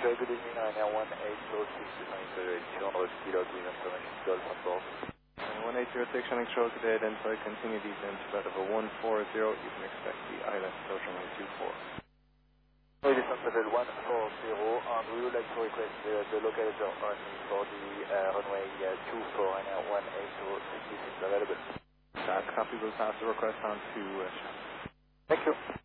good evening, Ryanair 1806, 200 kilo, give information, Golf on board. 1806 running short today, then so I continue descent to that of a 140, you can expect the ILS approach runway 24. Ladies and gentlemen, 140, and we would like to request the localizer only for the runway 24, Ryanair 1806 is available. That copy will pass the request on to Thank you.